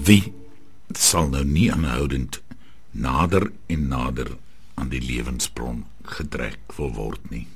Wie sal nou nie aanhoudend nader en nader aan die lewensbron getrek wil word nie?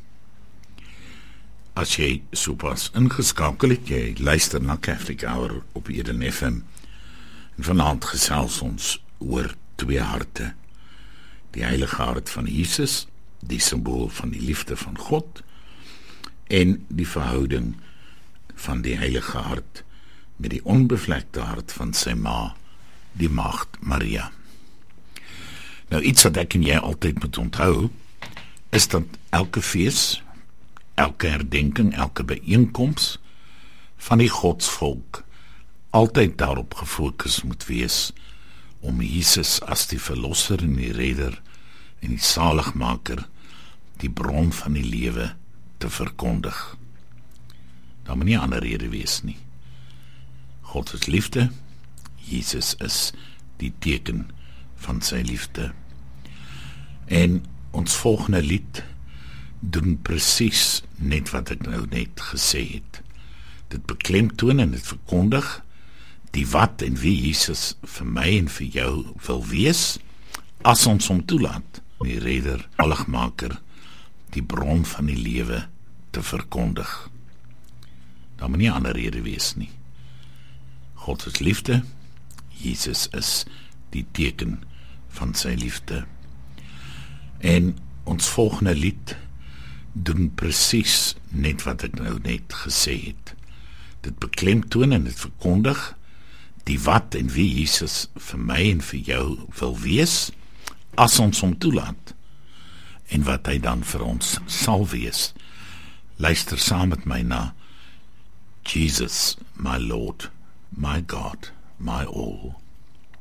As jy sopas ingeskakel het, jy luister na Catholic Hour op Eden FM, en vanaand gesels ons oor twee harte. Die heilige hart van Jesus, die symbool van die liefde van God, en die verhouding van die heilige hart met die onbevlekte hart van sy ma, die maagd Maria. Nou iets wat ek en jy altyd moet onthou, is dat elke fees, elke herdenking, elke byeenkoms van die godsvolk altyd daarop gefokus moet wees om Jesus as die verlosser en die redder en die saligmaker, die bron van die lewe te verkondig. Daar moet nie ander rede wees nie. God is liefde, Jesus is die teken van sy liefde. En ons volgende lied doen presies net wat ek nou net gesê het. Dit beklemtoon en dit verkondig die wat en wie Jesus vir my en vir jou wil wees, as ons hom toelaat, die redder, saligmaker, die bron van die lewe te verkondig. Daar moet nie ander rede wees nie. God is liefde, Jesus is die teken van sy liefde. En ons volgende lied doen presies net wat ek nou net gesê het. Dit beklemtoon en dit verkondig die wat en wie Jesus vir my en vir jou wil wees, as ons hom toelaat, en wat hy dan vir ons sal wees. Luister saam met my na Jesus, my Lord, my God, my all.